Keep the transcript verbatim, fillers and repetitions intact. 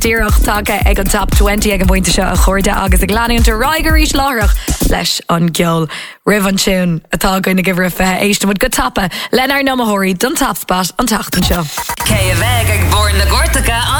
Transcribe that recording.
Díreach take ag an top twenty ag an bhainte seo a chuirde agus ag leanúnta raigeéis láireach leis an geol rih an siún atá goinna gibh rih éistemid go tappa lenar nómathirí don top spot an tachtan seo. Cé a bheith ag bór na Gortacha